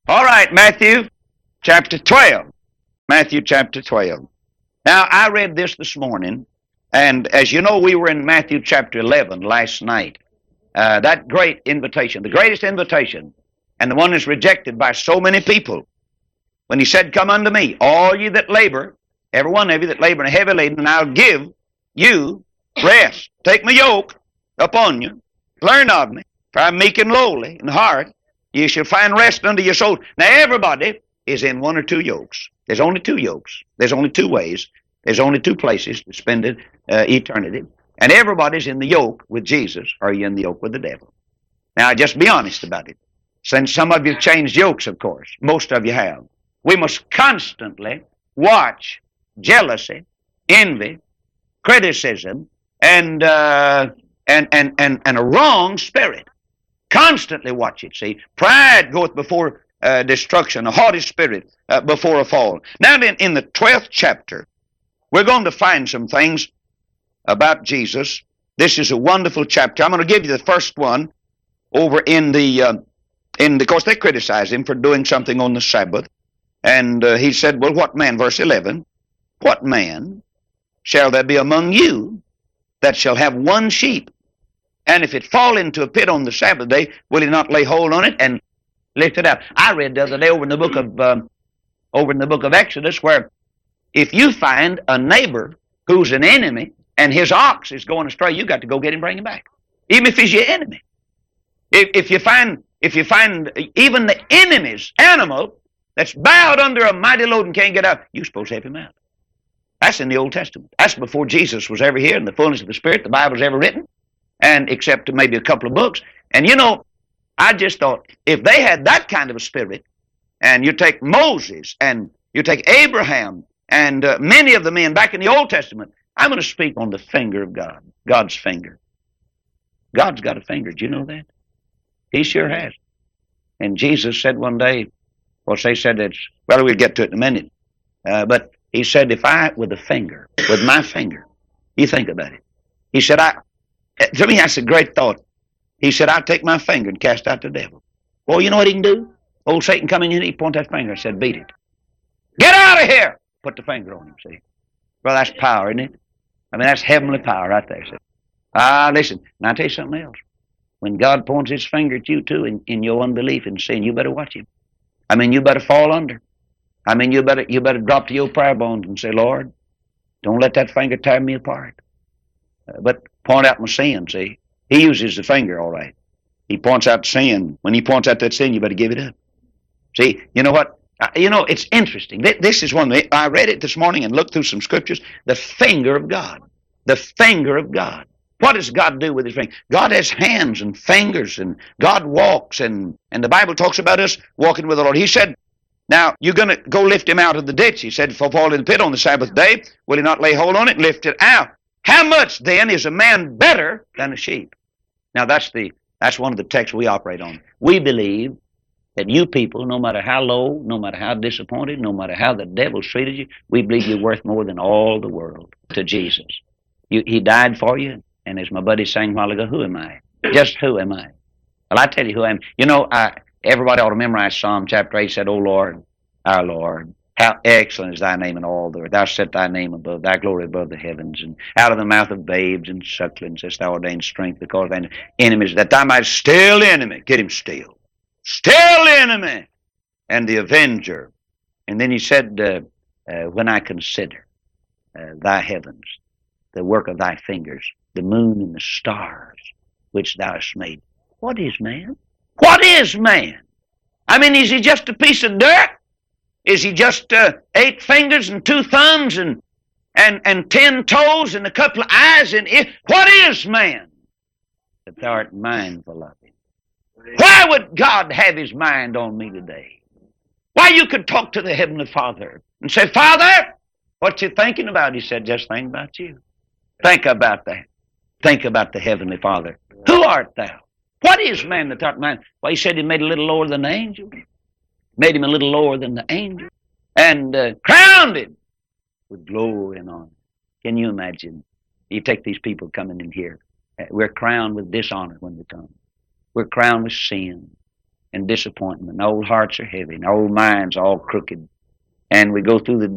All right, Matthew chapter 12. Matthew chapter 12. Now, I read this morning, and as you know, we were in Matthew chapter 11 last night. That great invitation, the greatest invitation, and the one that's rejected by so many people. When he said, "Come unto me, all ye that labor, every one of you that labor and are heavy laden, and I'll give you rest. Take my yoke upon you. Learn of me, for I'm meek and lowly in heart. You shall find rest unto your souls." Now, everybody is in one or two yokes. There's only two yokes. There's only two ways. There's only two places to spend eternity. And everybody's in the yoke with Jesus, or you're in the yoke with the devil. Now, just be honest about it. Since some of you have changed yokes, of course, most of you have. We must constantly watch jealousy, envy, criticism, and a wrong spirit. Constantly watch it, see. Pride goeth before destruction, a haughty spirit before a fall. Now, in the 12th chapter, we're going to find some things about Jesus. This is a wonderful chapter. I'm going to give you the first one over in of course, they criticized him for doing something on the Sabbath. And he said, well, what man, verse 11, what man shall there be among you that shall have one sheep? And if it fall into a pit on the Sabbath day, will he not lay hold on it and lift it out? I read the other day over in the book of Exodus, where if you find a neighbor who's an enemy and his ox is going astray, you got to go get him, bring him back, even if he's your enemy. If you find even the enemy's animal that's bowed under a mighty load and can't get out, you're supposed to help him out. That's in the Old Testament. That's before Jesus was ever here in the fullness of the Spirit, the Bible's ever written, and except maybe a couple of books. And you know, I just thought, if they had that kind of a spirit, and you take Moses, and you take Abraham, and many of the men back in the Old Testament, I'm going to speak on the finger of God, God's finger. God's got a finger. Do you know that? He sure has. And Jesus said one day, well, they said well, we'll get to it in a minute. But he said, if I, with my finger, you think about it. He said, to me, that's a great thought. He said, I'll take my finger and cast out the devil. Well, you know what he can do? Old Satan coming in, he pointed that finger and said, beat it. Get out of here! Put the finger on him, see? Well, that's power, isn't it? I mean, that's heavenly power right there. See? Listen, now I'll tell you something else. When God points his finger at you, too, in your unbelief and sin, you better watch him. I mean, you better fall under. I mean, you better drop to your prayer bones and say, Lord, don't let that finger tear me apart. But point out my sin, see? He uses the finger, all right. He points out sin. When he points out that sin, you better give it up. See, you know what? It's interesting. This is one. I read it this morning and looked through some scriptures. The finger of God. The finger of God. What does God do with his finger? God has hands and fingers, and God walks, and the Bible talks about us walking with the Lord. He said, now, you're going to go lift him out of the ditch. He said, if I fall in the pit on the Sabbath day, will he not lay hold on it and lift it out? How much, then, is a man better than a sheep? Now, that's one of the texts we operate on. We believe that you people, no matter how low, no matter how disappointed, no matter how the devil's treated you, we believe you're worth more than all the world to Jesus. He died for you, and as my buddy sang a while ago, who am I? Just who am I? Well, I tell you who I am. You know, everybody ought to memorize Psalm chapter 8. Said, O Lord, our Lord, how excellent is thy name in all the earth. Thou set thy name above, thy glory above the heavens. And out of the mouth of babes and sucklings hast thou ordained strength because of thine enemies, that thou mightest still the enemy. Get him still. Still the enemy and the avenger. And then he said, when I consider thy heavens, the work of thy fingers, the moon and the stars which thou hast made. What is man? What is man? I mean, is he just a piece of dirt? Is he just 8 fingers and 2 thumbs and 10 toes and a couple of eyes? What is man that thou art mindful of him? Why would God have his mind on me today? Why, you could talk to the Heavenly Father and say, Father, what you thinking about? He said, just think about you. Think about that. Think about the Heavenly Father. Who art thou? What is man that thou art mindful? Well, he said he made a little lower than the angel. Made him a little lower than the angel. And crowned him with glory and honor. Can you imagine? You take these people coming in here. We're crowned with dishonor when we come. We're crowned with sin. and disappointment. And old hearts are heavy, and old minds all crooked. And we go through the